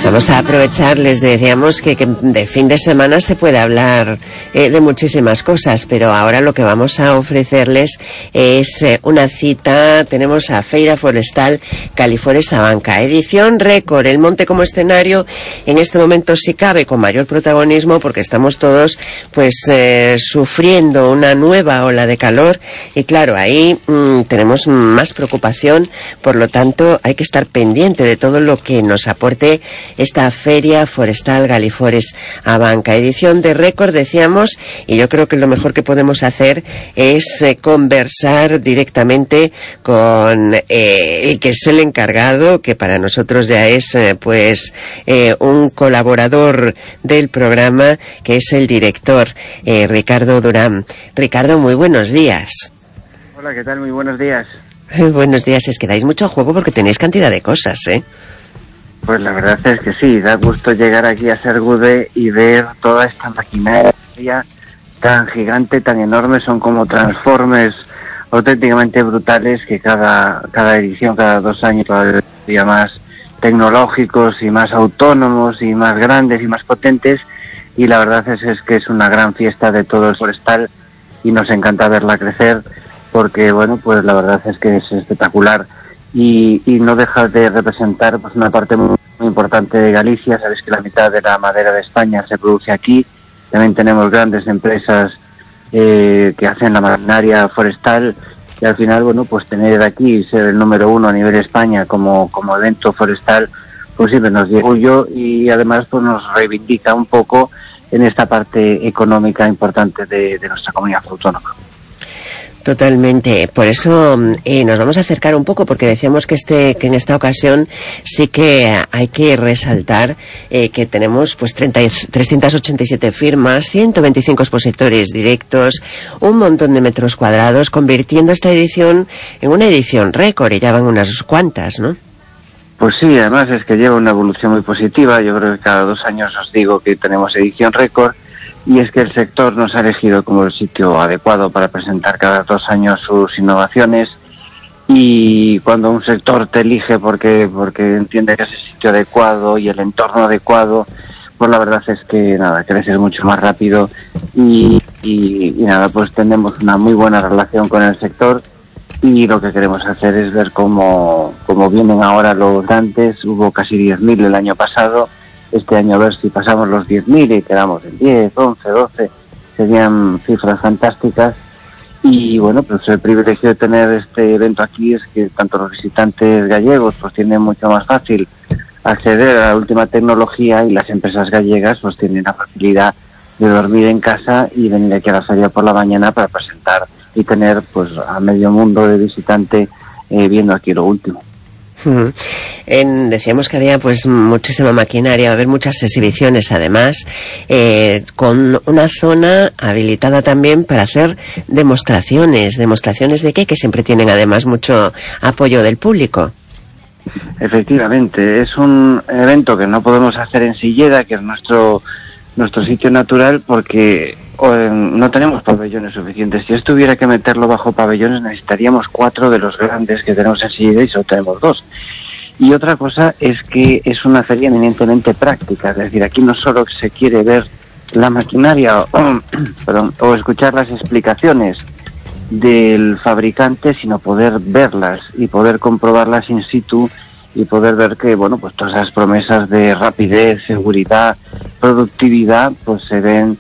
Vamos a aprovechar, les decíamos que de fin de semana se puede hablar de muchísimas cosas, pero ahora lo que vamos a ofrecerles es una cita. Tenemos a Feira Forestal Galifores Abanca, edición récord, el monte como escenario, en este momento si cabe con mayor protagonismo, porque estamos todos pues sufriendo una nueva ola de calor y claro, ahí tenemos más preocupación, por lo tanto hay que estar pendiente de todo lo que nos aporte esta Feria Forestal Galifores Abanca, edición de récord, decíamos, y yo creo que lo mejor que podemos hacer es conversar directamente con el que es el encargado, que para nosotros ya es un colaborador del programa, que es el director, Ricardo Durán. Ricardo, muy buenos días. Hola, ¿qué tal? Muy buenos días. Buenos días, es que dais mucho juego porque tenéis cantidad de cosas, ¿eh? Pues la verdad es que sí, da gusto llegar aquí a Sergude y ver toda esta maquinaria tan gigante, tan enorme, son como transformes auténticamente brutales que cada edición, cada 2 años, todavía más tecnológicos y más autónomos y más grandes y más potentes, y la verdad es que es una gran fiesta de todo el forestal y nos encanta verla crecer porque, bueno, pues la verdad es que es espectacular. Y no deja de representar pues una parte muy importante de Galicia. Sabéis que la mitad de la madera de España se produce aquí. También tenemos grandes empresas que hacen la maquinaria forestal, y al final, bueno, pues tener aquí ser el número 1 a nivel de España como evento forestal, pues siempre nos dio orgullo y además pues nos reivindica un poco en esta parte económica importante de nuestra comunidad autónoma. Totalmente, por eso nos vamos a acercar un poco, porque decíamos que en esta ocasión sí que hay que resaltar que tenemos pues 387 firmas, 125 expositores directos, un montón de metros cuadrados, convirtiendo esta edición en una edición récord, y ya van unas cuantas, ¿no? Pues sí, además es que lleva una evolución muy positiva. Yo creo que cada 2 años os digo que tenemos edición récord. Y es que el sector nos ha elegido como el sitio adecuado para presentar cada 2 años sus innovaciones, y cuando un sector te elige porque entiende que es el sitio adecuado y el entorno adecuado, pues la verdad es que nada, creces mucho más rápido y nada, pues tenemos una muy buena relación con el sector, y lo que queremos hacer es ver cómo vienen ahora los dantes. Hubo casi 10.000 el año pasado. Este año a ver si pasamos los 10.000 y quedamos en 10, 11, 12, serían cifras fantásticas. Y bueno, pues el privilegio de tener este evento aquí es que tanto los visitantes gallegos pues tienen mucho más fácil acceder a la última tecnología, y las empresas gallegas pues tienen la facilidad de dormir en casa y venir aquí a la feria por la mañana para presentar y tener pues a medio mundo de visitante viendo aquí lo último. Decíamos que había pues muchísima maquinaria, va a haber muchas exhibiciones además, con una zona habilitada también para hacer demostraciones de qué, que siempre tienen además mucho apoyo del público. Efectivamente, es un evento que no podemos hacer en Silleda, que es nuestro sitio natural, porque no tenemos pabellones suficientes. Si esto hubiera que meterlo bajo pabellones, necesitaríamos 4 de los grandes que tenemos en Silleda y solo tenemos 2. Y otra cosa es que es una feria eminentemente práctica, es decir, aquí no solo se quiere ver la maquinaria o escuchar las explicaciones del fabricante, sino poder verlas y poder comprobarlas in situ, y poder ver que, bueno, pues todas esas promesas de rapidez, seguridad, productividad, pues se ven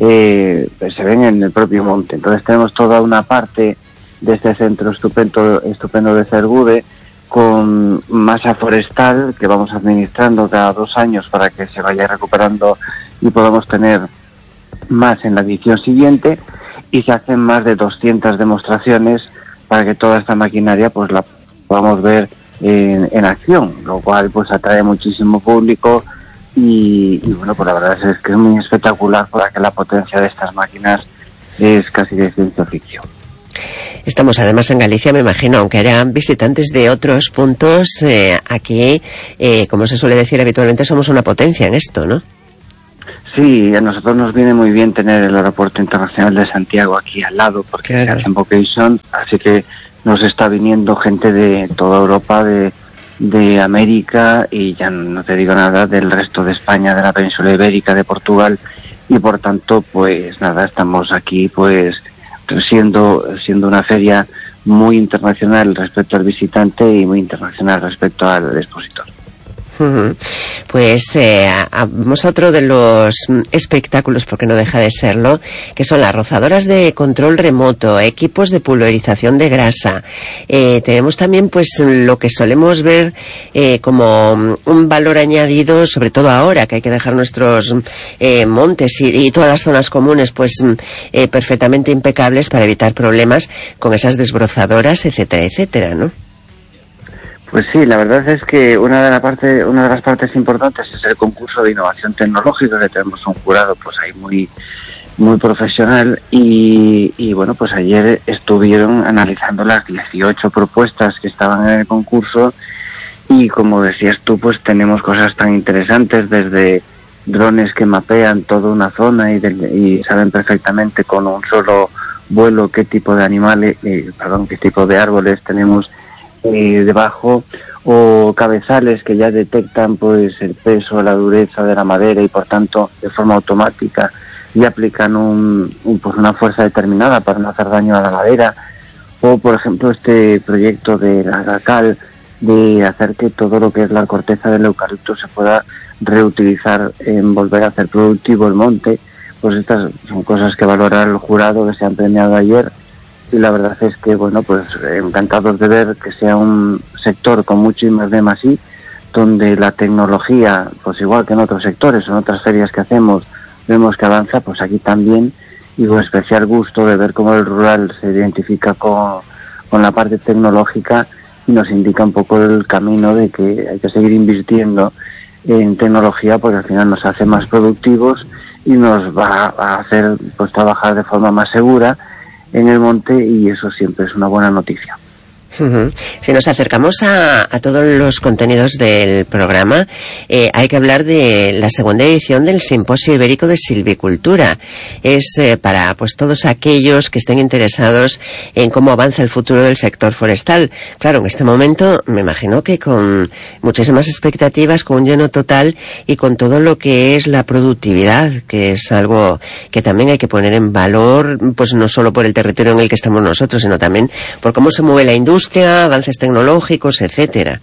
en el propio monte. Entonces tenemos toda una parte de este centro estupendo de Sergude, con masa forestal que vamos administrando cada 2 años para que se vaya recuperando y podamos tener más en la edición siguiente, y se hacen más de 200 demostraciones para que toda esta maquinaria pues la podamos ver en acción, lo cual pues atrae muchísimo público y bueno, pues la verdad es que es muy espectacular, porque la potencia de estas máquinas es casi de ciencia ficción. Estamos además en Galicia, me imagino, aunque haya visitantes de otros puntos, aquí, como se suele decir habitualmente, somos una potencia en esto, ¿no? Sí, a nosotros nos viene muy bien tener el Aeropuerto Internacional de Santiago aquí al lado, porque se hace en vocation, así que nos está viniendo gente de toda Europa, de de América, y ya no te digo nada del resto de España, de la península ibérica, de Portugal, y por tanto, pues nada, estamos aquí pues siendo una feria muy internacional respecto al visitante y muy internacional respecto al expositor. Pues vamos a otro de los espectáculos, porque no deja de serlo, que son las rozadoras de control remoto, equipos de pulverización de grasa. Tenemos también pues lo que solemos ver como un valor añadido, sobre todo ahora que hay que dejar nuestros montes y todas las zonas comunes pues perfectamente impecables para evitar problemas con esas desbrozadoras, etcétera, etcétera, ¿no? Pues sí, la verdad es que una de las partes importantes es el concurso de innovación tecnológica, que tenemos un jurado pues ahí muy profesional, y bueno, pues ayer estuvieron analizando las 18 propuestas que estaban en el concurso, y como decías tú, pues tenemos cosas tan interesantes, desde drones que mapean toda una zona y saben perfectamente con un solo vuelo qué tipo de animales, qué tipo de árboles tenemos debajo, o cabezales que ya detectan pues el peso, la dureza de la madera, y por tanto de forma automática ya aplican una fuerza determinada para no hacer daño a la madera. O por ejemplo este proyecto de la GACAL de hacer que todo lo que es la corteza del eucalipto se pueda reutilizar en volver a hacer productivo el monte. Pues estas son cosas que valora el jurado, que se han premiado ayer. Y la verdad es que, bueno, pues encantados de ver que sea un sector con mucho I+D+I, donde la tecnología, pues igual que en otros sectores o en otras ferias que hacemos, vemos que avanza, pues aquí también, y con especial gusto de ver cómo el rural se identifica con la parte tecnológica, y nos indica un poco el camino de que hay que seguir invirtiendo en tecnología, porque al final nos hace más productivos y nos va a hacer pues trabajar de forma más segura en el monte, y eso siempre es una buena noticia. Si nos acercamos a todos los contenidos del programa, hay que hablar de la segunda edición del Simposio Ibérico de Silvicultura. Es para pues todos aquellos que estén interesados en cómo avanza el futuro del sector forestal. Claro, en este momento me imagino que con muchísimas expectativas, con un lleno total y con todo lo que es la productividad, que es algo que también hay que poner en valor, pues no solo por el territorio en el que estamos nosotros, sino también por cómo se mueve la industria, avances tecnológicos, etcétera.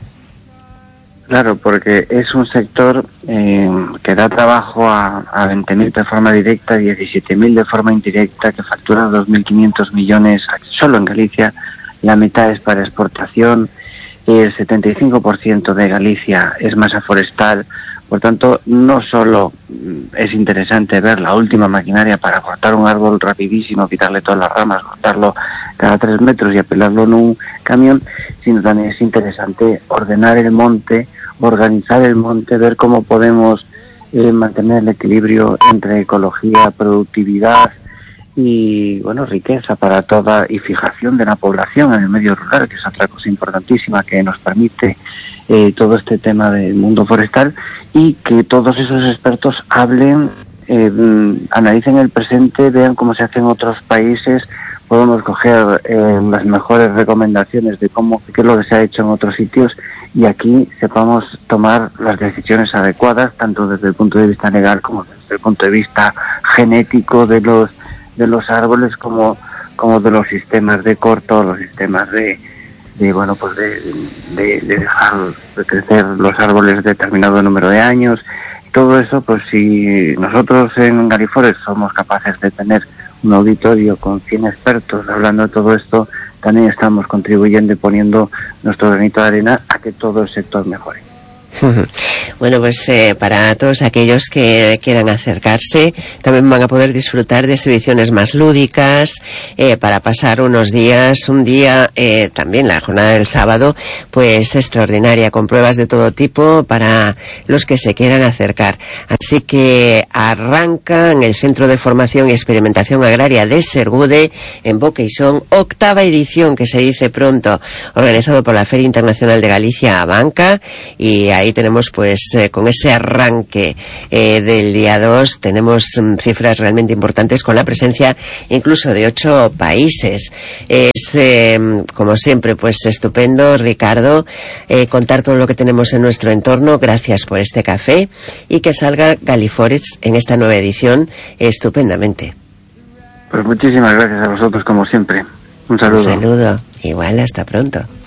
Claro, porque es un sector que da trabajo a 20.000 de forma directa, 17.000 de forma indirecta, que factura 2.500 millones solo en Galicia. La mitad es para exportación, el 75% de Galicia es masa forestal. Por tanto, no solo es interesante ver la última maquinaria para cortar un árbol rapidísimo, quitarle todas las ramas, cortarlo cada 3 metros y apelarlo en un camión, sino también es interesante ordenar el monte, organizar el monte, ver cómo podemos mantener el equilibrio entre ecología, productividad y, bueno, riqueza para toda, y fijación de la población en el medio rural, que es otra cosa importantísima que nos permite todo este tema del mundo forestal, y que todos esos expertos hablen, analicen el presente, vean cómo se hace en otros países. Podemos coger las mejores recomendaciones de qué es lo que se ha hecho en otros sitios, y aquí sepamos tomar las decisiones adecuadas, tanto desde el punto de vista legal como desde el punto de vista genético de los árboles, como de los sistemas de corto, los sistemas de dejar de crecer los árboles determinado número de años. Todo eso, pues si nosotros en Galiforest somos capaces de tener un auditorio con 100 expertos hablando de todo esto, también estamos contribuyendo y poniendo nuestro granito de arena a que todo el sector mejore. Bueno, pues para todos aquellos que quieran acercarse, también van a poder disfrutar de exhibiciones más lúdicas, para pasar unos días, un día, también la jornada del sábado, pues extraordinaria, con pruebas de todo tipo para los que se quieran acercar. Así que arranca en el Centro de Formación y Experimentación Agraria de Sergude, en Boqueisón, 8ª edición, que se dice pronto, organizado por la Feria Internacional de Galicia, Abanca, y ahí tenemos pues pues con ese arranque del día 2 tenemos cifras realmente importantes, con la presencia incluso de 8 países. Es, como siempre, pues estupendo, Ricardo, contar todo lo que tenemos en nuestro entorno. Gracias por este café, y que salga Galiforex en esta nueva edición estupendamente. Pues muchísimas gracias a vosotros, como siempre. Un saludo. Un saludo. Igual, hasta pronto.